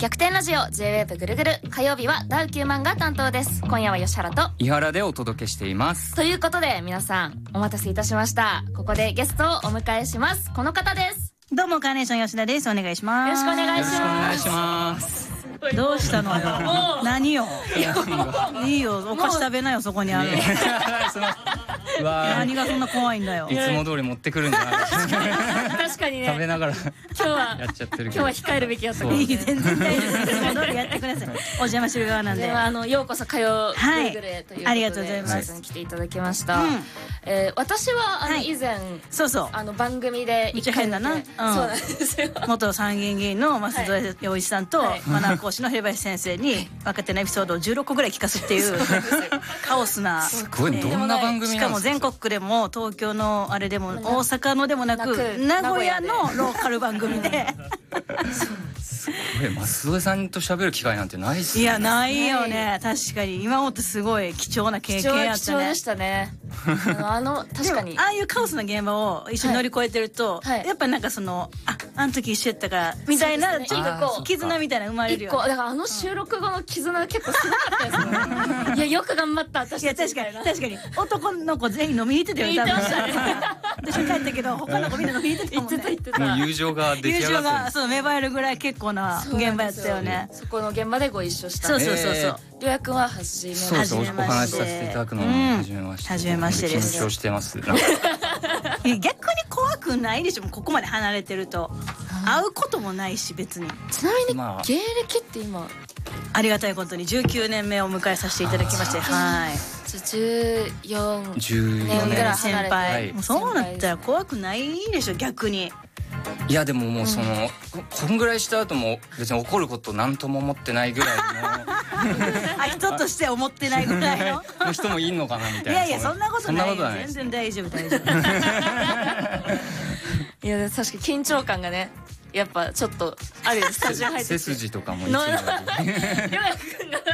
逆転ラジオ J-WAVE ぐるぐる、火曜日はダウ9万が担当です。今夜は吉原と伊原でお届けしています。 ということで、皆さんお待たせいたしました。ここでゲストをお迎えします。この方です。 どうもカーネーション吉田です。お願いします。 よろしくお願いします。 よろしくお願いします。 どうしたのよ。何よ。いいよ、お菓子食べなよ、そこにある。何がそんな怖いんだよ。 いつも通り持ってくるんじゃない確かにね。 食べながら今日はやっちゃってるけど。 今日は控えるべきやったかも。 いい、全然大丈夫。いつも通りやってください。お邪魔してる側なんで。 ようこそ火曜ぐるぐるということで、 ありがとうございます。 来ていただきました。私は以前番組で一応変だな。 そうなんですよ。 元参議院議員の増田洋一さんとマナー講師の平林先生に若手のエピソードを16個ぐらい聞かすっていうカオスな。 すごい、どんな番組なんですか。 しかも全国区でも東京のあれでも大阪のでもなく名古屋のローカル番組で。 すごい、増田さんと喋る機会なんてないっすね。 いや、ないよね。確かに今思ってすごい貴重な経験やったね。 貴重でしたね。確かにああいうカオスな現場を一緒に乗り越えてると、やっぱなんかそのあの時一緒やったからみたいな、ちょっと絆みたいな生まれるよね。 だから収録後の絆結構すごかったですね。いや、よく頑張った私たち。 いや、確かに男の子全員飲みに行ってたよ。 言ってましたね。 私帰ったけど他の子みんな飲みに行ってたもんね。 言ってた。 もう友情が出来上がってる。 友情がそう芽生えるぐらい結構な現場やったよね。 そこの現場でご一緒した。 そう。 りょうやくんは初めまして。 そう、お話しさせていただくのも初めまして。 初めましてです。 緊張してます。 逆に怖くないでしょ、ここまで離れてると。会うこともないし別に。 ちなみに芸歴って今ありがたいことに19年目を迎えさせていただきまして、はい。 14年ぐらい離れて。 先輩。もうそうなったら怖くないでしょ逆に。 いやでももうこんぐらいした後も別に怒ることなんとも思ってないぐらいの人として思ってないぐらいの人もいんのかなみたいな。 いやそんなことないよ。全然大丈夫。 いや確かに緊張感がね、やっぱちょっとあるよ。スタジオ入って背筋とかもいつもより